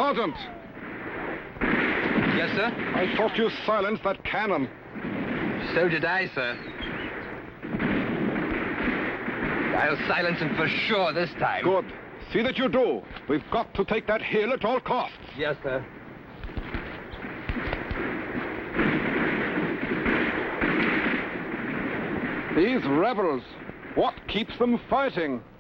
Sergeant! Yes, sir? I thought you silenced that cannon. So did I, sir. I'll silence him for sure this time. Good. See that you do. We've got to take that hill at all costs. Yes, sir. These rebels, what keeps them fighting?